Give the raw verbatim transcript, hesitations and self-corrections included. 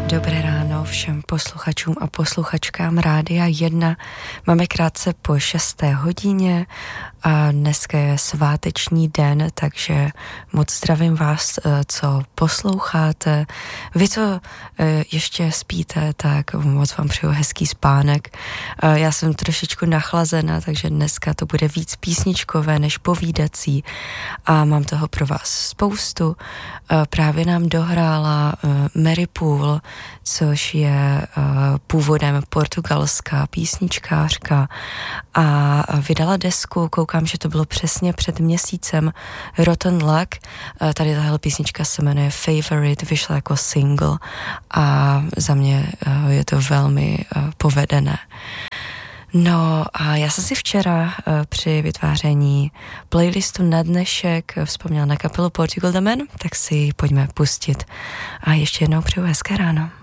Dobré ráno všem posluchačům a posluchačkám Rádia jedna. Máme krátce po šesté hodině a dneska je sváteční den, takže moc zdravím vás, co posloucháte. Vy, co ještě spíte, tak moc vám přeju hezký spánek. Já jsem trošičku nachlazena, takže dneska to bude víc písničkové než povídací a mám toho pro vás spoustu. Právě nám dohrála Mary Poole, což je uh, původem portugalská písničkářka a vydala desku, koukám, že to bylo přesně před měsícem, Rotten Luck. Uh, tady tahle písnička se jmenuje Favorite, vyšla jako single a za mě uh, je to velmi uh, povedené. No a já jsem si včera uh, při vytváření playlistu na dnešek vzpomněla na kapelu Portugal The Man, tak si ji pojďme pustit. A ještě jednou přeju hezké ráno.